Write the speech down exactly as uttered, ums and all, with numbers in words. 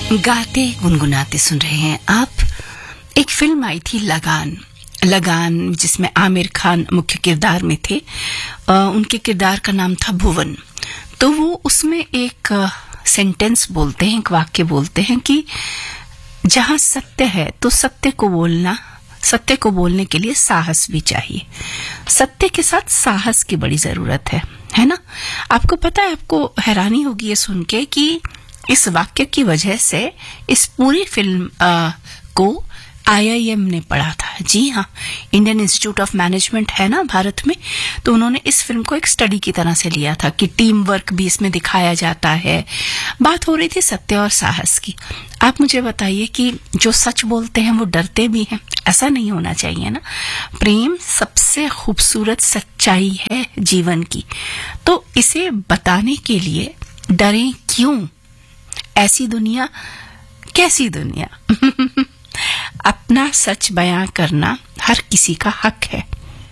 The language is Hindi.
गाते गुनगुनाते सुन रहे हैं आप। एक फिल्म आई थी लगान लगान जिसमें आमिर खान मुख्य किरदार में थे। आ, उनके किरदार का नाम था भुवन। तो वो उसमें एक सेंटेंस बोलते हैं, एक वाक्य बोलते हैं कि जहां सत्य है तो सत्य को बोलना, सत्य को बोलने के लिए साहस भी चाहिए। सत्य के साथ साहस की बड़ी जरूरत है, है ना। आपको पता है, आपको हैरानी होगी ये सुन के कि इस वाक्य की वजह से इस पूरी फिल्म आ, को आई आई एम ने पढ़ा था। जी हाँ, इंडियन इंस्टीट्यूट ऑफ मैनेजमेंट है ना भारत में, तो उन्होंने इस फिल्म को एक स्टडी की तरह से लिया था कि टीम वर्क भी इसमें दिखाया जाता है। बात हो रही थी सत्य और साहस की। आप मुझे बताइए कि जो सच बोलते हैं वो डरते भी हैं? ऐसा नहीं होना चाहिए ना। प्रेम सबसे खूबसूरत सच्चाई है जीवन की, तो इसे बताने के लिए डरें क्यों? ऐसी दुनिया, कैसी दुनिया। अपना सच बयां करना हर किसी का हक है।